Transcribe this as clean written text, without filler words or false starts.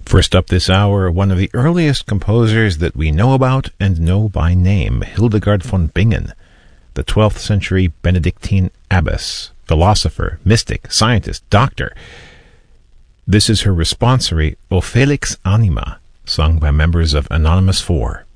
First up this hour, one of the earliest composers that we know about and know by name, Hildegard von Bingen, the 12th century Benedictine abbess, philosopher, mystic, scientist, doctor. This is her responsory, O Felix Anima, sung by members of Anonymous 4.